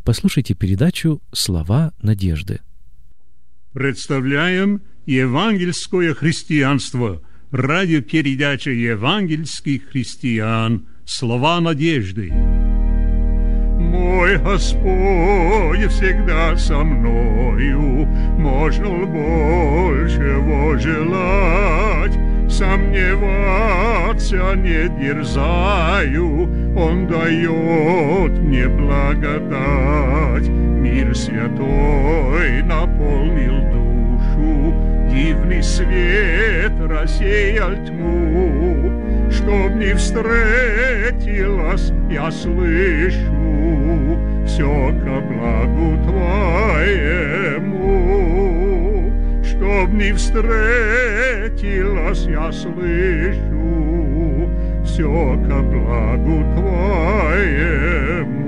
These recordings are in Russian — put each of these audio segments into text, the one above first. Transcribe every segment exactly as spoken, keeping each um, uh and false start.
Послушайте передачу «Слова надежды». Представляем евангельское христианство. Радиопередача евангельских христиан «Слова надежды». Мой Господь всегда со мною, можно ли большего желать? Сомневаться не дерзаю, Он дает мне благодать. Мир святой наполнил душу, дивный свет рассеял тьму. Чтоб не встретилась, я слышу, все ко благу Твоему. Чтоб не встретилась, я слышу, все ко благу Твоему.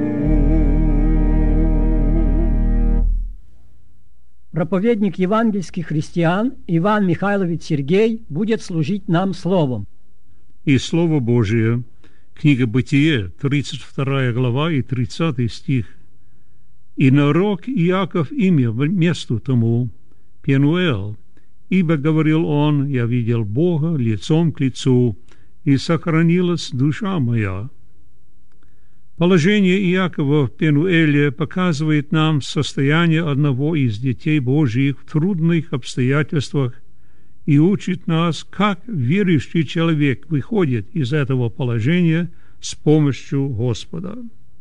Проповедник евангельских христиан Иван Михайлович Сергей будет служить нам словом. И Слово Божие, книга Бытие, тридцать вторая глава и тридцатый стих. «И нарек Иаков имя месту тому Пенуэл, ибо, говорил он, я видел Бога лицом к лицу, и сохранилась душа моя». Положение Иакова в Пенуэле показывает нам состояние одного из детей Божьих в трудных обстоятельствах и учит нас, как верующий человек выходит из этого положения с помощью Господа.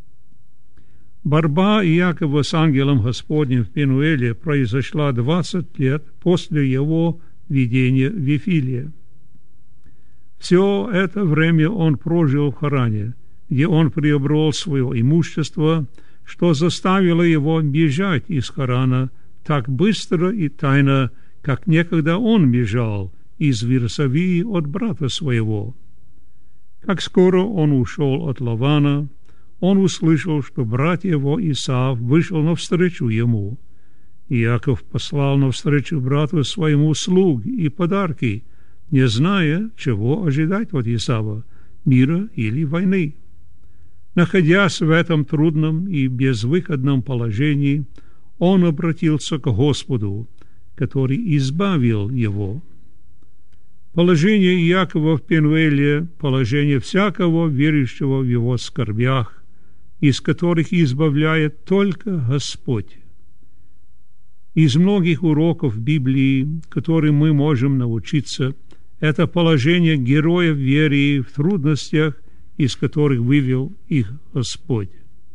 Борьба Иакова с ангелом Господним в Пенуэле произошла двадцать лет после его видения в Вифиле. Все это время он прожил в Харане, где он приобрел свое имущество, что заставило его бежать из Харана так быстро и тайно, как некогда он бежал из Вирсавии от брата своего. Как скоро он ушел от Лавана, он услышал, что брат его Исав вышел навстречу ему. Иаков послал навстречу брату своему слуг и подарки, не зная, чего ожидать от Исава, мира или войны. Находясь в этом трудном и безвыходном положении, он обратился к Господу, который избавил его. Положение Иакова в Пенуэле – положение всякого верующего в его скорбях, из которых избавляет только Господь. Из многих уроков Библии, которые мы можем научиться, это положение героев веры в трудностях, из которых вывел их Господь.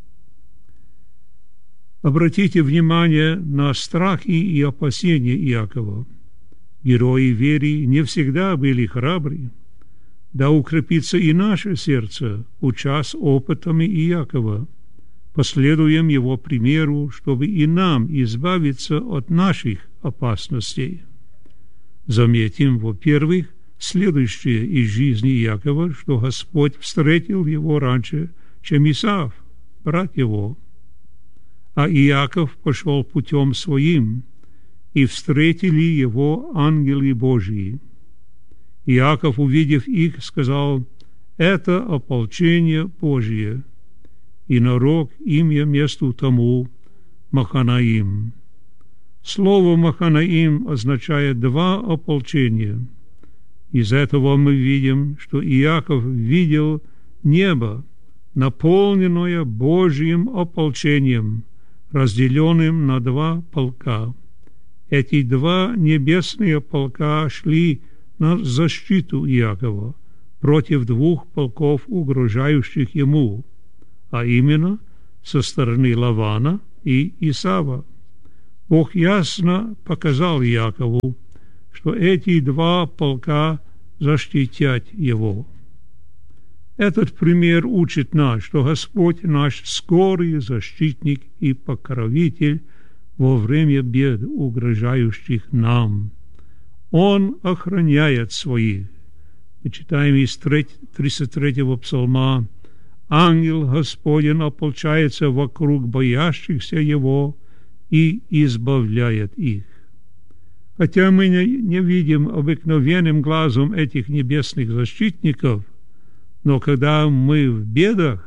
Обратите внимание на страхи и опасения Иакова. Герои веры не всегда были храбры. Да укрепится и наше сердце, учась опытами Иакова. Последуем его примеру, чтобы и нам избавиться от наших опасностей. Заметим, во-первых, следующее из жизни Иакова, что Господь встретил его раньше, чем Исав, брат его. А Иаков пошел путем своим, и встретили его ангелы Божьи. Иаков, увидев их, сказал: «Это ополчение Божье», и нарек имя месту тому Маханаим. Слово Маханаим означает «два ополчения». Из этого мы видим, что Иаков видел небо, наполненное Божьим ополчением, разделенным на два полка. Эти два небесные полка шли на защиту Иакова против двух полков, угрожающих ему, а именно со стороны Лавана и Исава. Бог ясно показал Иакову, что эти два полка защитят его. Этот пример учит нас, что Господь наш скорый защитник и покровитель во время бед, угрожающих нам. Он охраняет своих. Мы читаем из тридцать третьего псалма: «Ангел Господень ополчается вокруг боящихся Его и избавляет их». Хотя мы не, не видим обыкновенным глазом этих небесных защитников, но когда мы в бедах,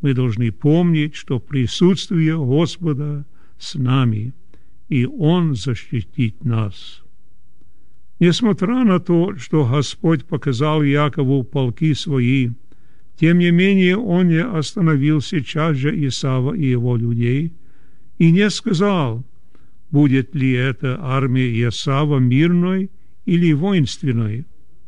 Мы должны помнить, что присутствие Господа с нами, и Он защитит нас. Несмотря на то, что Господь показал Якову полки свои, тем не менее Он не остановил сейчас же Исава и его людей, и не сказал, будет ли эта армия Исава мирной или воинственной.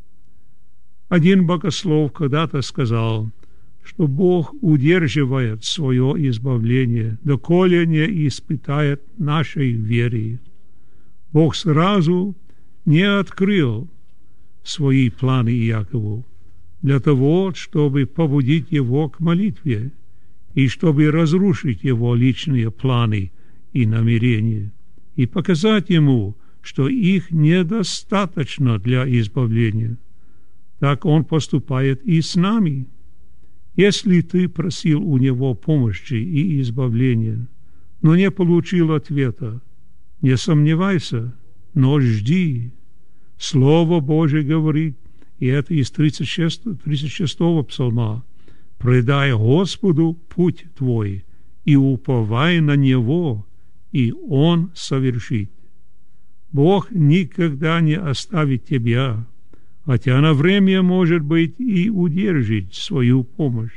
Один богослов когда-то сказал, что Бог удерживает свое избавление, доколе не испытает нашей веры. Бог сразу не открыл свои планы Иакову для того, чтобы побудить его к молитве и чтобы разрушить его личные планы и намерения и показать ему, что их недостаточно для избавления. Так он поступает и с нами. Если ты просил у него помощи и избавления, но не получил ответа, не сомневайся, но жди. Слово Божие говорит, и это из тридцать шестого псалма, «Предай Господу путь твой, и уповай на Него, и Он совершит». Бог никогда не оставит тебя, хотя на время, может быть, и удержит свою помощь.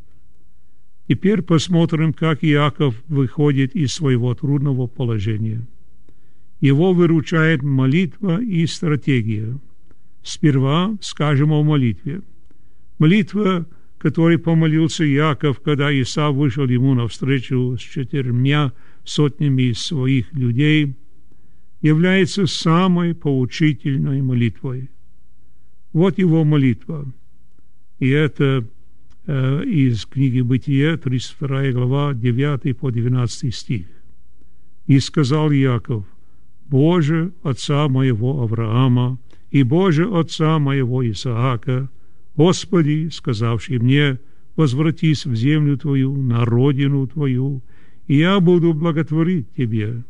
Теперь посмотрим, как Иаков выходит из своего трудного положения. Его выручает молитва и стратегия. Сперва скажем о молитве. Молитва, которой помолился Иаков, когда Исав вышел ему навстречу с четырьмя сотнями своих людей, является самой поучительной молитвой. Вот его молитва. И это э, из книги Бытия, тридцать вторая глава, девятый по двенадцатый стих. «И сказал Иаков: Боже, отца моего Авраама, и Боже, отца моего Исаака, Господи, сказавший мне: возвратись в землю Твою, на родину Твою, и я буду благотворить Тебе.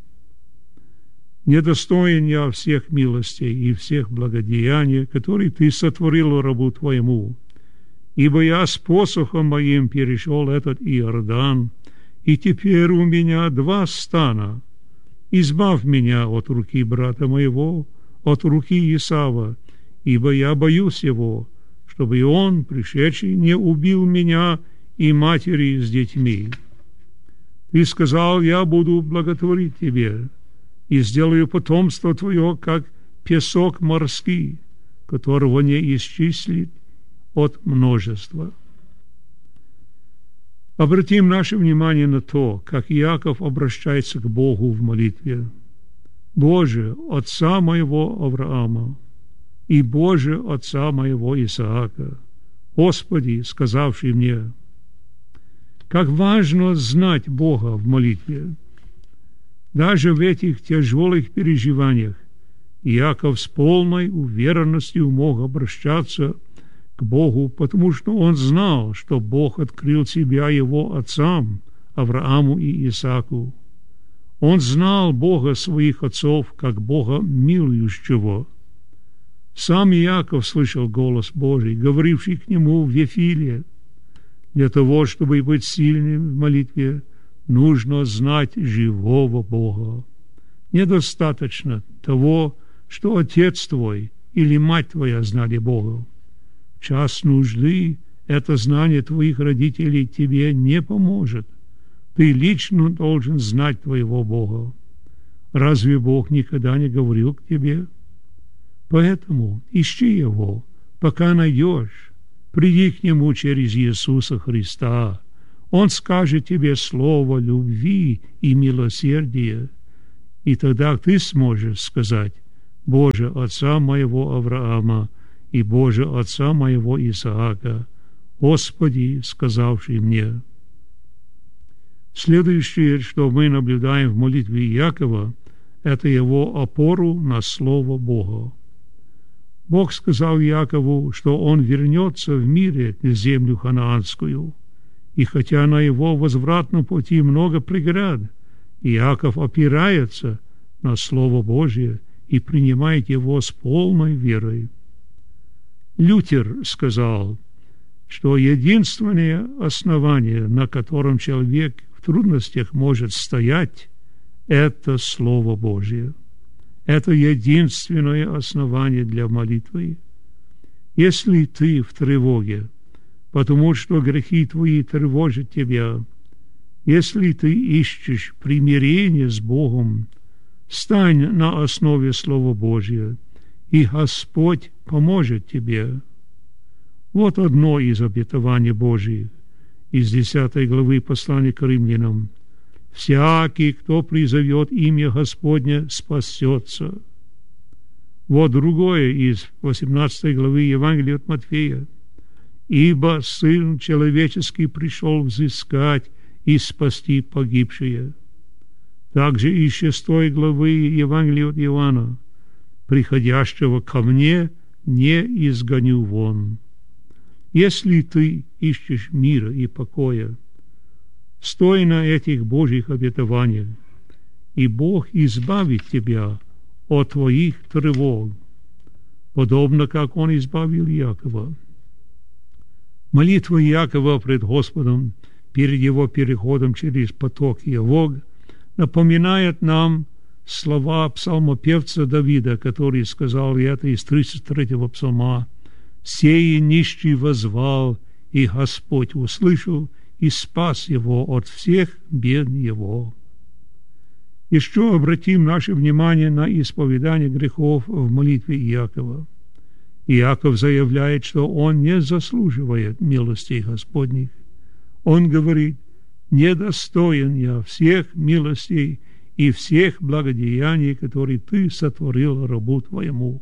Недостоин я всех милостей и всех благодеяний, которые Ты сотворил рабу Твоему, ибо я с посохом моим перешел этот Иордан, и теперь у меня два стана. Избавь меня от руки брата моего, от руки Исава, ибо я боюсь его, чтобы и он, пришедший, не убил меня и матери с детьми. Ты сказал: я буду благотворить тебе, и сделаю потомство твое, как песок морский, которого не исчислить от множества». Обратим наше внимание на то, как Иаков обращается к Богу в молитве. «Боже, отца моего Авраама, и Боже, отца моего Исаака, Господи, сказавший мне». Как важно знать Бога в молитве. Даже в этих тяжелых переживаниях Иаков с полной уверенностью мог обращаться к Богу, потому что он знал, что Бог открыл себя его отцам, Аврааму и Исааку. Он знал Бога своих отцов, как Бога милующего. Сам Иаков слышал голос Божий, говоривший к нему в Вифиле. Для того, чтобы быть сильным в молитве, нужно знать живого Бога. Недостаточно того, что отец твой или мать твоя знали Бога. В час нужды это знание твоих родителей тебе не поможет. Ты лично должен знать твоего Бога. Разве Бог никогда не говорил к тебе? Поэтому ищи Его, пока найдешь. Приди к Нему через Иисуса Христа. Он скажет тебе слово любви и милосердия, и тогда ты сможешь сказать: «Боже, отца моего Авраама, и Боже, отца моего Исаака, Господи, сказавший мне». Следующее, что мы наблюдаем в молитве Иакова, это его опору на Слово Бога. Бог сказал Иакову, что он вернется в мире в землю ханаанскую, и хотя на его возвратном пути много преград, Иаков опирается на Слово Божие и принимает его с полной верой. Лютер сказал: что единственное основание, на котором человек в трудностях может стоять, это Слово Божье. Это единственное основание для молитвы. Если ты в тревоге, потому что грехи твои тревожат тебя, если ты ищешь примирение с Богом, стань на основе Слова Божьего, и Господь поможет тебе. Вот одно из обетований Божьих из десятой главы послания к римлянам. «Всякий, кто призовет имя Господне, спасется». Вот другое из восемнадцатой главы Евангелия от Матфея. «Ибо Сын Человеческий пришел взыскать и спасти погибшие». Также из шестой главы Евангелия от Иоанна. «Приходящего ко мне не изгоню вон». Если ты ищешь мира и покоя, стой на этих Божьих обетованиях, и Бог избавит тебя от твоих тревог, подобно как Он избавил Иакова. Молитва Иакова пред Господом перед его переходом через поток Явог напоминает нам слова псалмопевца Давида, который сказал это из тридцать третьего псалма: «Сей нищий воззвал, и Господь услышал, и спас его от всех бед его». Еще обратим наше внимание на исповедание грехов в молитве Иакова. Иаков заявляет, что он не заслуживает милостей Господних. Он говорит: «Недостоин я всех милостей и всех благодеяний, которые ты сотворил рабу твоему».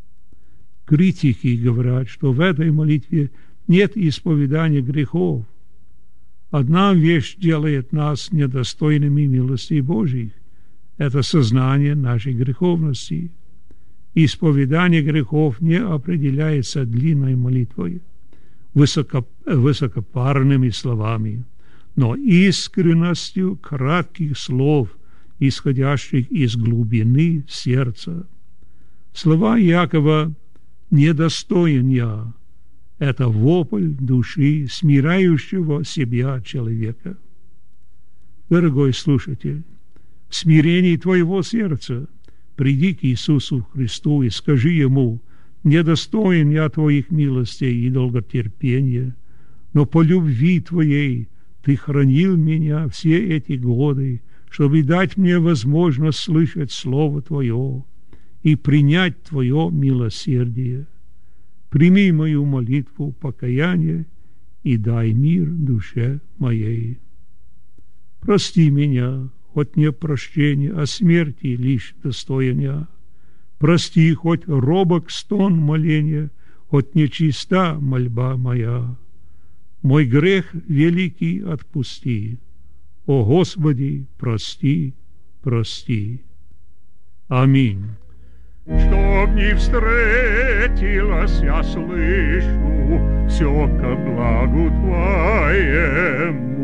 Критики говорят, что в этой молитве нет исповедания грехов. Одна вещь делает нас недостойными милостей Божьих. Это сознание нашей греховности. Исповедание грехов не определяется длинной молитвой, высоко, высокопарными словами, но искренностью кратких слов, исходящих из глубины сердца. Слова Иакова «недостоин я» — это вопль души смирающего себя человека. Дорогой слушатель, в смирении твоего сердца приди к Иисусу Христу и скажи Ему: «Недостоин я Твоих милостей и долготерпения, но по любви Твоей Ты хранил меня все эти годы, чтобы дать мне возможность слышать Слово Твое и принять Твое милосердие. Прими мою молитву покаяния и дай мир душе моей. Прости меня, хоть не прощения, а смерти лишь достоин я. Прости, хоть робок стон моления, хоть нечиста мольба моя. Мой грех великий отпусти. О Господи, прости, прости. Аминь. Чтоб не встретилась, я слышу, все ко благу Твоему.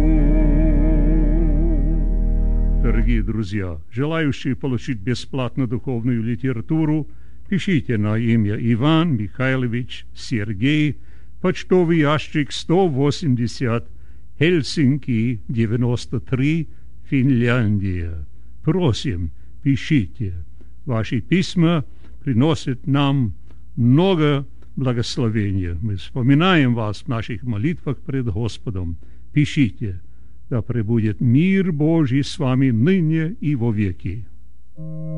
Дорогие друзья, желающие получить бесплатно духовную литературу, пишите на имя Иван Михайлович Сергей, почтовый ящик сто восемьдесят, Хельсинки, девяносто три, Финляндия. Просим, пишите. Ваши письма приносят нам много благословения. Мы вспоминаем вас в наших молитвах пред Господом. Пишите. Да пребудет мир Божий с вами ныне и во веки.